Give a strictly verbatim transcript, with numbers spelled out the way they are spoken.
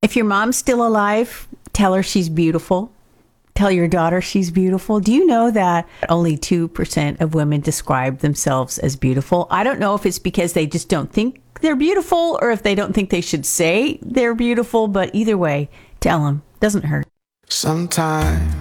If your mom's still alive, tell her she's beautiful. Tell your daughter she's beautiful. Do you know that only two percent of women describe themselves as beautiful? I don't know if it's because they just don't think they're beautiful or if they don't think they should say they're beautiful, but either way, tell them. Doesn't hurt. Sometimes